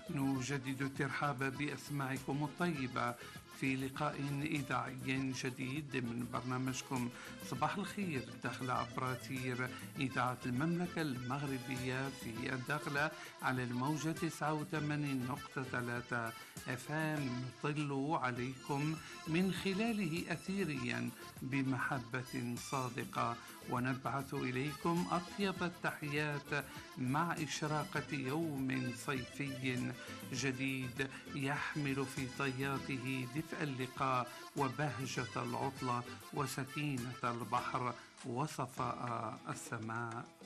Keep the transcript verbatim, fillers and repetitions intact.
نجدد الترحاب بأسماعكم الطيبة في لقاء إذاعي جديد من برنامجكم صباح الخير داخل عبراتير إذاعة المملكة المغربية في الداخلة على الموجة تسعة وثمانين نقطة ثلاثة اف ام. نطل عليكم من خلاله أثيريا بمحبة صادقة، ونبعث إليكم أطيب التحيات مع إشراقة يوم صيفي جديد يحمل في طياته دفء اللقاء وبهجة العطلة وسكينة البحر وصفاء السماء.